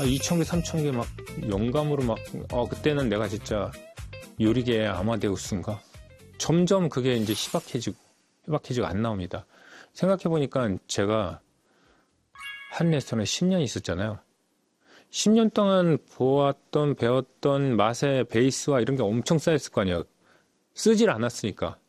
2,000개, 3,000개 막 영감으로 막, 그때는 내가 진짜 요리계의 아마데우스인가? 점점 그게 이제 희박해지고 안 나옵니다. 생각해보니까 제가 한 레스토랑에 10년 있었잖아요. 10년 동안 보았던, 배웠던 맛의 베이스와 이런 게 엄청 쌓였을 거 아니에요. 쓰질 않았으니까.